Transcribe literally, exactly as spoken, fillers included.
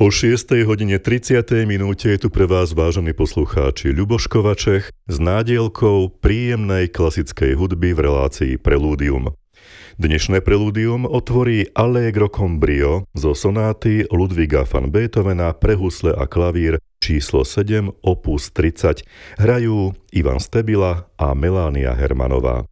O šiestej hodine tridsiatej minúte je tu pre vás, vážení poslucháči, Ľuboš Kovačech s nádielkou príjemnej klasickej hudby v relácii Prelúdium. Dnešné Prelúdium otvorí Allegro con brio zo sonáty Ludwiga van Beethovena pre husle a klavír číslo sedem opus tridsať. Hrajú Ivan Stebila a Melánia Hermanová.